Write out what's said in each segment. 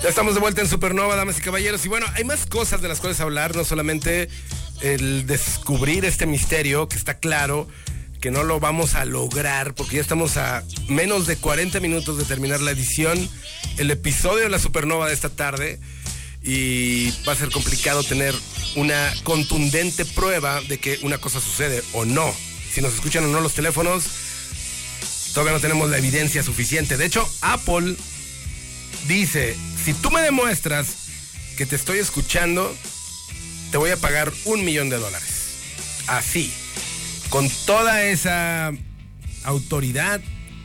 Ya estamos de vuelta en Supernova, damas y caballeros. Y bueno, hay más cosas de las cuales hablar, no solamente el descubrir este misterio, que está claro que no lo vamos a lograr, porque ya estamos a menos de 40 minutos de terminar la edición, el episodio de la Supernova de esta tarde, y va a ser complicado tener una contundente prueba de que una cosa sucede o no. Si nos escuchan o no los teléfonos, todavía no tenemos la evidencia suficiente. De hecho, Apple dice: si tú me demuestras que te estoy escuchando, te voy a pagar $1 millón. Así, con toda esa autoridad,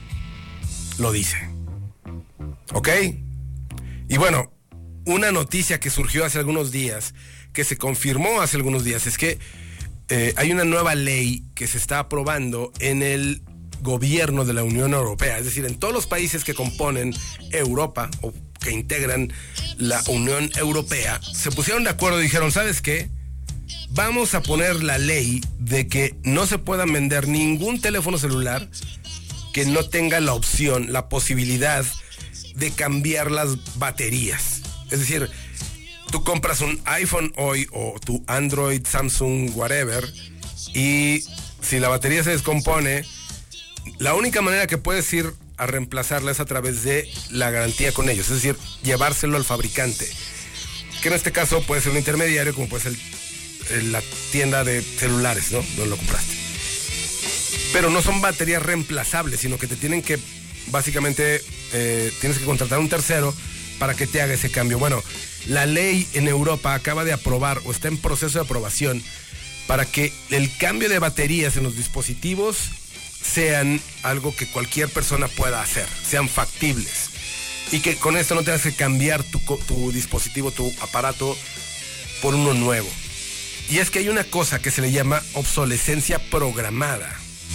lo dice. ¿Ok? Y bueno, una noticia que surgió hace algunos días, que se confirmó hace algunos días, es que hay una nueva ley que se está aprobando en el gobierno de la Unión Europea, es decir, en todos los países que componen Europa o que integran la Unión Europea, se pusieron de acuerdo y dijeron: ¿sabes qué? Vamos a poner la ley de que no se puedan vender ningún teléfono celular que no tenga la opción, la posibilidad de cambiar las baterías. Es decir, tú compras un iPhone hoy o tu Android, Samsung, whatever, y si la batería se descompone, la única manera que puedes ir a reemplazarla es a través de la garantía con ellos, es decir, llevárselo al fabricante, que en este caso puede ser un intermediario, como puede ser la tienda de celulares, ¿no? Donde lo compraste. Pero no son baterías reemplazables, sino que te tienen que, básicamente, tienes que contratar a un tercero para que te haga ese cambio. Bueno, la ley en Europa acaba de aprobar, o está en proceso de aprobación, para que el cambio de baterías en los dispositivos sean algo que cualquier persona pueda hacer, sean factibles, y que con esto no tengas que cambiar tu dispositivo, tu aparato, por uno nuevo. Y es que hay una cosa que se le llama obsolescencia programada.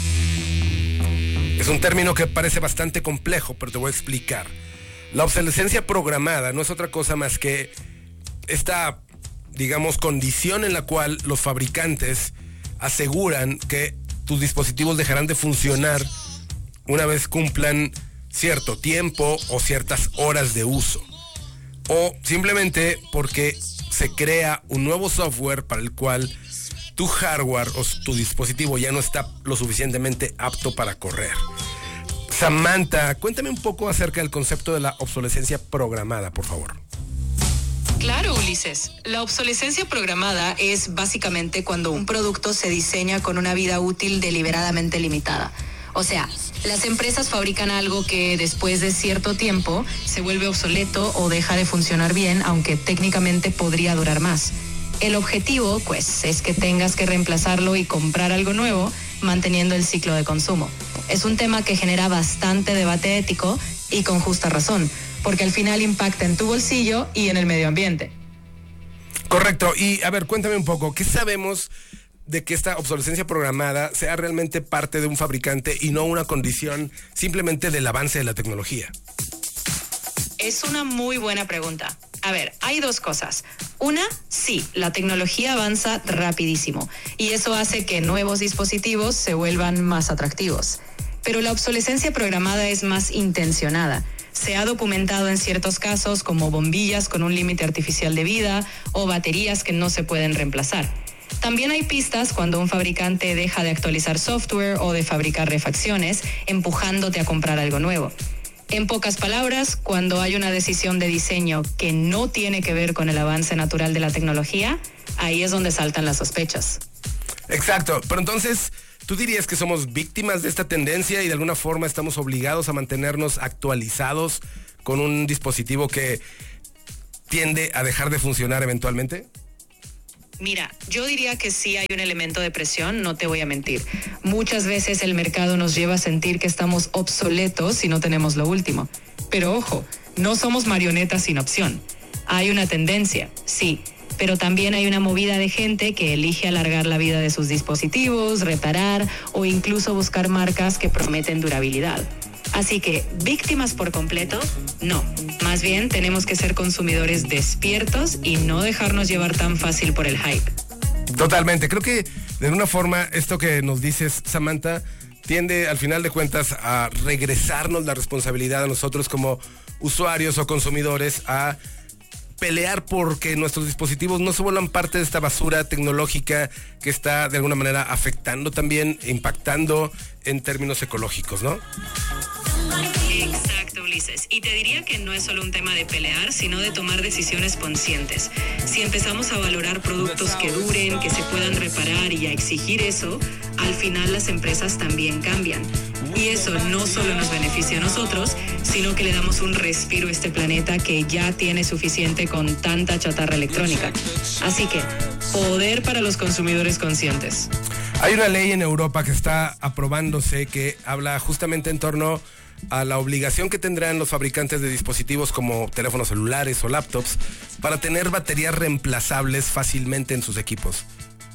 Es un término que parece bastante complejo, pero te voy a explicar. La obsolescencia programada no es otra cosa más que esta, digamos, condición en la cual los fabricantes aseguran que tus dispositivos dejarán de funcionar una vez cumplan cierto tiempo o ciertas horas de uso, o simplemente porque se crea un nuevo software para el cual tu hardware o tu dispositivo ya no está lo suficientemente apto para correr. Samantha, cuéntame un poco acerca del concepto de la obsolescencia programada, por favor. Claro, Ulises. La obsolescencia programada es básicamente cuando un producto se diseña con una vida útil deliberadamente limitada. O sea, las empresas fabrican algo que después de cierto tiempo se vuelve obsoleto o deja de funcionar bien, aunque técnicamente podría durar más. El objetivo, pues, es que tengas que reemplazarlo y comprar algo nuevo, manteniendo el ciclo de consumo. Es un tema que genera bastante debate ético y con justa razón, porque al final impacta en tu bolsillo y en el medio ambiente. Correcto. Y a ver, cuéntame un poco, ¿qué sabemos de que esta obsolescencia programada sea realmente parte de un fabricante y no una condición simplemente del avance de la tecnología? Es una muy buena pregunta. A ver, hay dos cosas. Una, sí, la tecnología avanza rapidísimo y eso hace que nuevos dispositivos se vuelvan más atractivos. Pero la obsolescencia programada es más intencionada. Se ha documentado en ciertos casos como bombillas con un límite artificial de vida o baterías que no se pueden reemplazar. También hay pistas cuando un fabricante deja de actualizar software o de fabricar refacciones, empujándote a comprar algo nuevo. En pocas palabras, cuando hay una decisión de diseño que no tiene que ver con el avance natural de la tecnología, ahí es donde saltan las sospechas. Exacto, pero entonces, ¿tú dirías que somos víctimas de esta tendencia y de alguna forma estamos obligados a mantenernos actualizados con un dispositivo que tiende a dejar de funcionar eventualmente? Mira, yo diría que sí hay un elemento de presión, no te voy a mentir. Muchas veces el mercado nos lleva a sentir que estamos obsoletos si no tenemos lo último. Pero ojo, no somos marionetas sin opción. Hay una tendencia, sí, pero también hay una movida de gente que elige alargar la vida de sus dispositivos, reparar o incluso buscar marcas que prometen durabilidad. Así que, ¿víctimas por completo? No. Más bien, tenemos que ser consumidores despiertos y no dejarnos llevar tan fácil por el hype. Totalmente. Creo que, de alguna forma, esto que nos dices, Samantha, tiende al final de cuentas a regresarnos la responsabilidad a nosotros como usuarios o consumidores a pelear porque nuestros dispositivos no se vuelvan parte de esta basura tecnológica que está de alguna manera afectando también, impactando en términos ecológicos, ¿no? Exacto, Ulises. Y te diría que no es solo un tema de pelear, sino de tomar decisiones conscientes. Si empezamos a valorar productos que duren, que se puedan reparar y a exigir eso, al final las empresas también cambian. Y eso no solo nos beneficia a nosotros, sino que le damos un respiro a este planeta que ya tiene suficiente con tanta chatarra electrónica. Así que, poder para los consumidores conscientes. Hay una ley en Europa que está aprobándose que habla justamente en torno a la obligación que tendrán los fabricantes de dispositivos como teléfonos celulares o laptops para tener baterías reemplazables fácilmente en sus equipos.